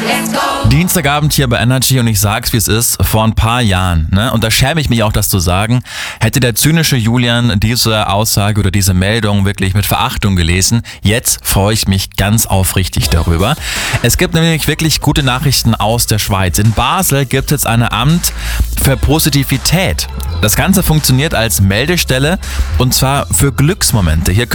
Dienstagabend hier bei Energy und ich sag's wie es ist, vor ein paar Jahren, und da schäme ich mich auch, das zu sagen, hätte der zynische Julian diese Aussage oder diese Meldung wirklich mit Verachtung gelesen. Jetzt freue ich mich ganz aufrichtig darüber. Es gibt nämlich wirklich gute Nachrichten aus der Schweiz. In Basel gibt es jetzt ein Amt für Positivität. Das Ganze funktioniert als Meldestelle und zwar für Glücksmomente. Hier